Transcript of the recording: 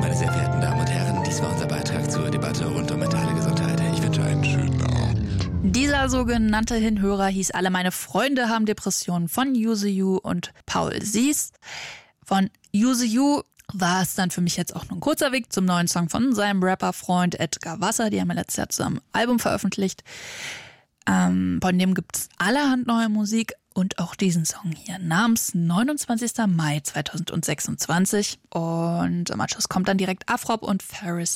Meine sehr verehrten Damen und Herren, dies war unser Beitrag zur Debatte rund um mentale Gesundheit. Ich wünsche einen schönen Abend. Dieser sogenannte Hinhörer hieß Alle meine Freunde haben Depressionen von Use You und Paul Sies. Von Use You war es dann für mich jetzt auch nur ein kurzer Weg zum neuen Song von seinem Rapper-Freund Edgar Wasser. Die haben ja letztes Jahr zusammen ein Album veröffentlicht. Von dem gibt es allerhand neue Musik und auch diesen Song hier namens 29. Mai 2026. Und am Anschluss kommt dann direkt Afrop und Ferris